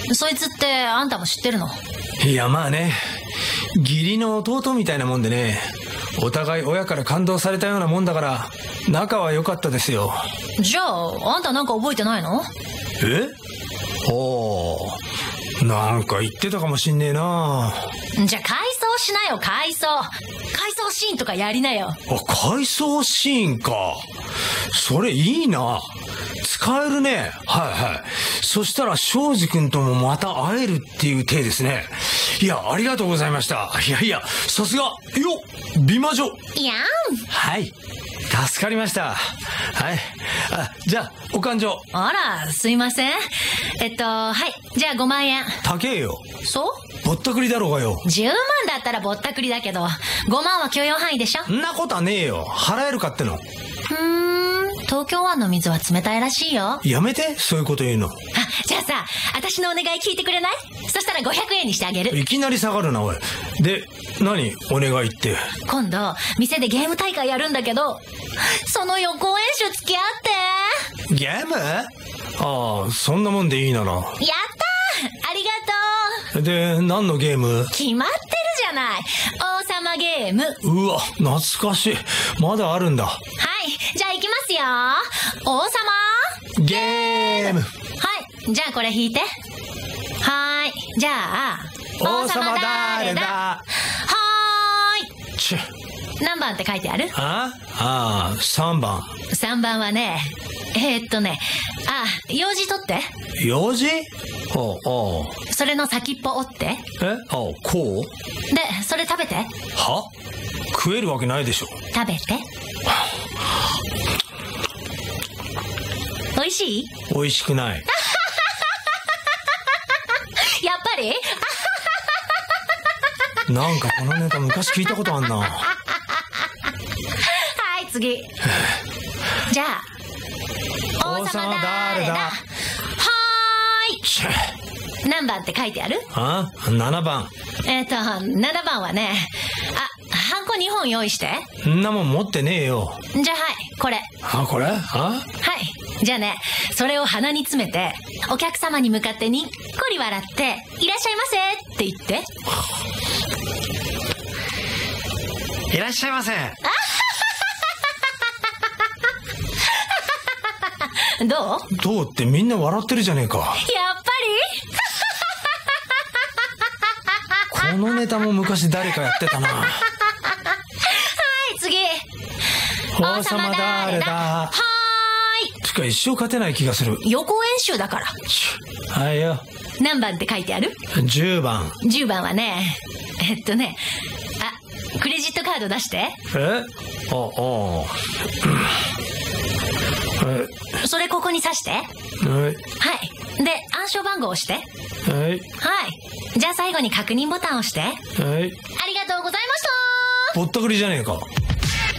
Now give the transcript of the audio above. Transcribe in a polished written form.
そいつってあんたも知ってるの？ いやまあね、義理の弟みたいなもんでね、お互い親から感動されたようなもんだから仲は良かったですよ。 じゃああんたなんか覚えてないの？ え？なんか言ってたかもしんねえな。 じゃあ回想しなよ、回想シーンとかやりなよ。 回想シーンか。それいいな。使えるね。そしたら庄司君ともまた会えるっていう体ですね。いや、ありがとうございました。いやさすがよ美魔女。 いやん。 はい、助かりました。じゃあお勘定。 あら、すいません。はい、じゃあ5万円。 高えよ。 そう？ ぼったくりだろうがよ。 10万だったらぼったくりだけど、5万は許容範囲でしょ。 んなことはねえよ。払えるかっての。 東京湾の水は冷たいらしいよ。 やめて、そういうこと言うの。 じゃあさ、私のお願い聞いてくれない？そしたら500円にしてあげる。 いきなり下がるな、おい。で、何お願いって。 今度店でゲーム大会やるんだけど、その予行演習付き合って。 ゲーム？そんなもんでいいなら。やったー、 ありがとう。 で、何のゲーム？ 決まってるじゃない、王様ゲーム。 うわ、懐かしい。まだあるんだ。 はい、じゃあ行きますよ。王様ゲーム。 はい、じゃあこれ引いて。はーい、じゃあ王様誰だ？ はーい。 ちゅ。 何番って書いてある ？3番。 3番はね、用事取って。 用事？ それの先っぽ折って。 こう？ で、それ食べて。 は？食えるわけないでしょ。 食べて。美味しい？ 美味しくない。 やっぱり？ なんかこのネタ昔聞いたことあんな。 はい、次。じゃあ王様誰だ？はーい。何番って書いてある ？7番。 7番はね、ハンコ2本用意して。 んなもん持ってねえよ。 じゃあはい、これ。 これ？ はい、じゃあね、それを鼻に詰めてお客様に向かってにっこり笑っていらっしゃいませって言って。 いらっしゃいませ。 どうってみんな笑ってるじゃねえか。 やっぱりこのネタも昔誰かやってたな。はい 、次。 王様誰だ？ はーい。 つか一生勝てない気がする。 予行演習だから。 はいよ。 何番って書いてある ？10番。 10番はね、クレジットカード出して。それここに刺して。はい。で、暗証番号押して。はい。じゃあ最後に確認ボタン押して。はい。ありがとうございました。 ぼったくりじゃねえか。